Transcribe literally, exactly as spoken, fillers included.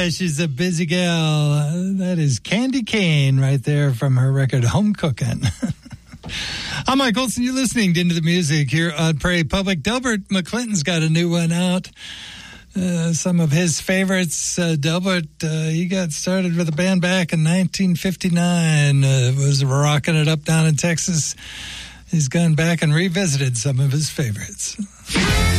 Yeah, she's a busy gal. Uh, that is Candy Kane right there from her record Home Cookin'. I'm Mike Olson. You're listening to Into the Music here on Prairie Public. Delbert McClinton's got a new one out. Uh, some of his favorites. Uh, Delbert, uh, he got started with a band back in nineteen fifty-nine. Uh, was rocking it up down in Texas. He's gone back and revisited some of his favorites.